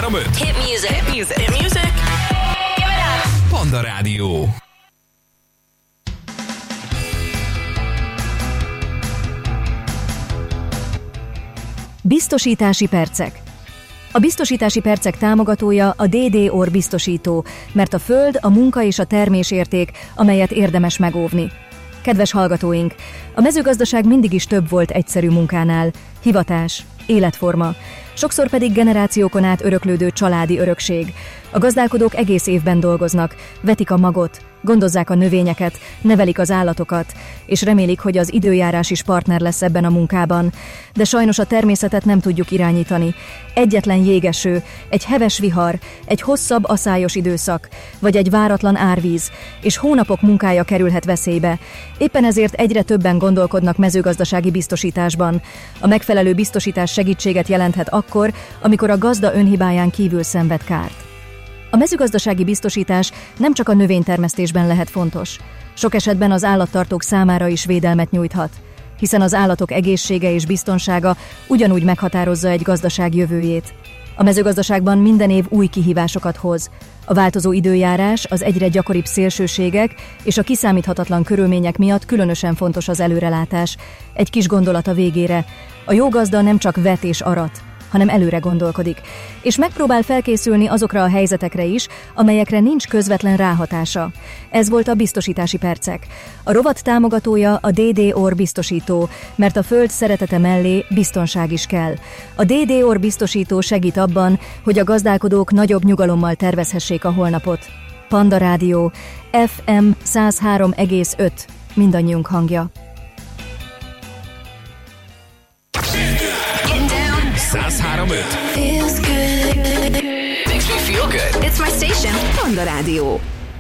103.5 Hit music. Hit music. Hit music. Give it up. Panda Rádió. Biztosítási percek. A biztosítási percek támogatója a DD Or biztosító, mert a föld, a munka és a termésérték, amelyet érdemes megóvni. Kedves hallgatóink, a mezőgazdaság mindig is több volt egyszerű munkánál. Hivatás, életforma, sokszor pedig generációkon át öröklődő családi örökség. A gazdálkodók egész évben dolgoznak, vetik a magot, gondozzák a növényeket, nevelik az állatokat, és remélik, hogy az időjárás is partner lesz ebben a munkában. De sajnos a természetet nem tudjuk irányítani. Egyetlen jégeső, egy heves vihar, egy hosszabb aszályos időszak, vagy egy váratlan árvíz, és hónapok munkája kerülhet veszélybe. Éppen ezért egyre többen gondolkodnak mezőgazdasági biztosításban. A megfelelő biztosítás segítséget jelenthet akkor, amikor a gazda önhibáján kívül szenved kárt. A mezőgazdasági biztosítás nem csak a növénytermesztésben lehet fontos. Sok esetben az állattartók számára is védelmet nyújthat, hiszen az állatok egészsége és biztonsága ugyanúgy meghatározza egy gazdaság jövőjét. A mezőgazdaságban minden év új kihívásokat hoz. A változó időjárás, az egyre gyakoribb szélsőségek és a kiszámíthatatlan körülmények miatt különösen fontos az előrelátás. Egy kis gondolat a végére. A jó gazda nem csak vet és arat, hanem előre gondolkodik, és megpróbál felkészülni azokra a helyzetekre is, amelyekre nincs közvetlen ráhatása. Ez volt a biztosítási percek. A rovat támogatója a DD Or biztosító, mert a föld szeretete mellé biztonság is kell. A DD Or biztosító segít abban, hogy a gazdálkodók nagyobb nyugalommal tervezhessék a holnapot. Panda Rádió, FM 103,5, mindannyiunk hangja. 103.5 Feels good. Makes me feel good. It's my station. Panda Rádió.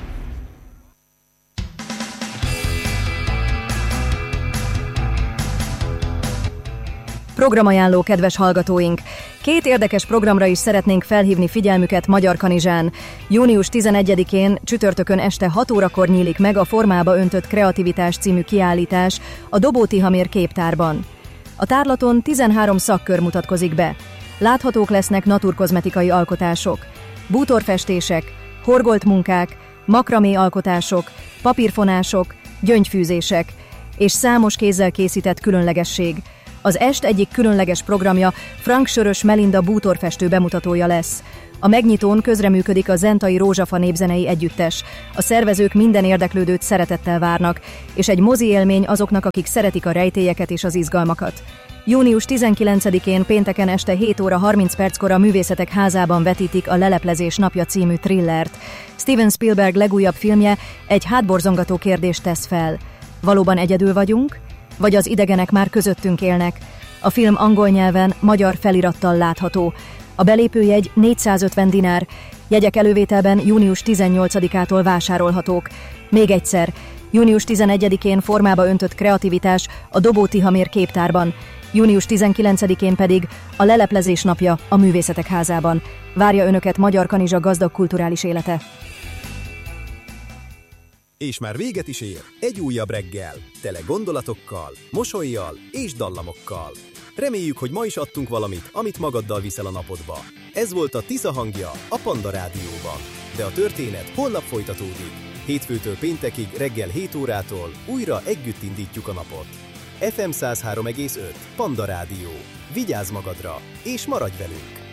Programajánló, kedves hallgatóink! 2 érdekes programra is szeretnénk felhívni figyelmüket Magyarkanizsán. Június 11-én csütörtökön este 6 órakor nyílik meg a Formába öntött kreativitás című kiállítás a Dobó-Tihamér képtárban. A tárlaton 13 szakkör mutatkozik be. Láthatók lesznek naturkozmetikai alkotások, bútorfestések, horgolt munkák, makramé alkotások, papírfonások, gyöngyfűzések és számos kézzel készített különlegesség. Az est egyik különleges programja Frank Sörös Melinda bútorfestő bemutatója lesz. A megnyitón közreműködik a Zentai Rózsafa népzenei együttes. A szervezők minden érdeklődőt szeretettel várnak, és egy mozi élmény azoknak, akik szeretik a rejtélyeket és az izgalmakat. Június 19-én pénteken este 7 óra 30 perckor a Művészetek Házában vetítik a Leleplezés napja című thrillert. Steven Spielberg legújabb filmje egy hátborzongató kérdést tesz fel. Valóban egyedül vagyunk? Vagy az idegenek már közöttünk élnek? A film angol nyelven, magyar felirattal látható. A belépőjegy 450 dinár, jegyek elővételben június 18-ától vásárolhatók. Még egyszer, június 11-én Formába öntött kreativitás a Dobó-Tihamér képtárban, június 19-én pedig a Leleplezés napja a Művészetek Házában. Várja önöket Magyarkanizsa gazdag kulturális élete. És már véget is ér egy újabb reggel, tele gondolatokkal, mosollyal és dallamokkal. Reméljük, hogy ma is adtunk valamit, amit magaddal viszel a napodba. Ez volt a Tisza hangja a Panda Rádióban. De a történet holnap folytatódik. Hétfőtől péntekig reggel 7 órától újra együtt indítjuk a napot. FM 103,5 Panda Rádió. Vigyázz magadra, és maradj velünk!